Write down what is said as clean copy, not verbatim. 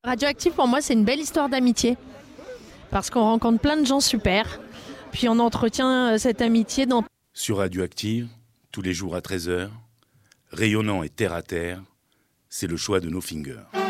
Radioactive, pour moi, c'est une belle histoire d'amitié. Parce qu'on rencontre plein de gens super. Puis on entretient cette amitié dans... Sur Radioactive, tous les jours à 13h, rayonnant et terre à terre, c'est le choix de No Finger.